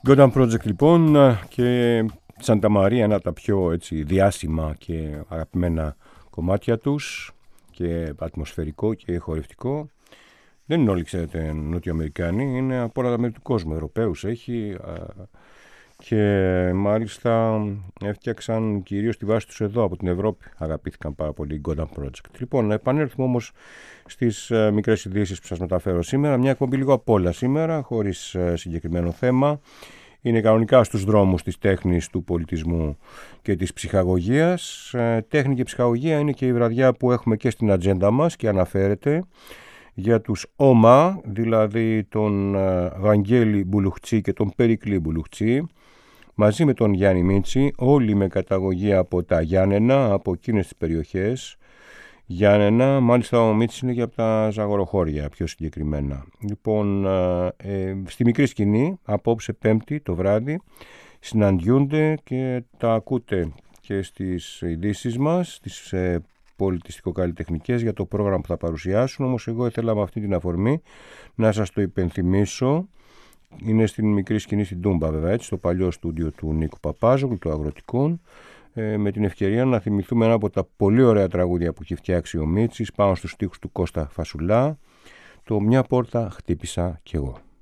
Gotham Project λοιπόν, και Σάντα Μαρία, ένα από τα πιο έτσι, διάσημα και αγαπημένα κομμάτια τους, και ατμοσφαιρικό και χορευτικό. Δεν είναι όλοι, ξέρετε, Νότιο-Αμερικάνοι, είναι από όλα τα μέρη του κόσμου. Ευρωπαίους έχει, και μάλιστα έφτιαξαν κυρίως τη βάση τους εδώ από την Ευρώπη. Αγαπήθηκαν πάρα πολύ οι Gotham Project. Λοιπόν, να επανέλθουμε όμως στις μικρές ειδήσεις που σας μεταφέρω σήμερα. Μια εκπομπή λίγο απ' όλα σήμερα, χωρίς συγκεκριμένο θέμα. Είναι κανονικά στους δρόμους της τέχνης, του πολιτισμού και της ψυχαγωγίας. Τέχνη και ψυχαγωγία είναι και η βραδιά που έχουμε και στην ατζέντα μας και αναφέρεται για τους ΟΜΑ, δηλαδή τον Βαγγέλη Μπουλουχτσί και τον Περικλή Μπουλουχτσί, μαζί με τον Γιάννη Μίτσι, όλοι με καταγωγή από τα Γιάννενα, από εκείνες τις περιοχές. Γιάννενα, μάλιστα ο Μίτσης είναι και από τα Ζαγοροχώρια πιο συγκεκριμένα. Λοιπόν, στη μικρή σκηνή, απόψε Πέμπτη το βράδυ, συναντιούνται και τα ακούτε και στις ειδήσεις μας, στις πολιτιστικοκαλλιτεχνικές, για το πρόγραμμα που θα παρουσιάσουν. Όμως εγώ ήθελα με αυτή την αφορμή να σας το υπενθυμίσω. Είναι στην μικρή σκηνή στην Τούμπα, βέβαια, έτσι, στο παλιό στούντιο του Νίκου Παπάζογλου, του Αγροτικών, με την ευκαιρία να θυμηθούμε ένα από τα πολύ ωραία τραγούδια που έχει φτιάξει ο Μίτσης πάνω στους στίχους του Κώστα Φασουλά, το «Μια πόρτα χτύπησα κι εγώ».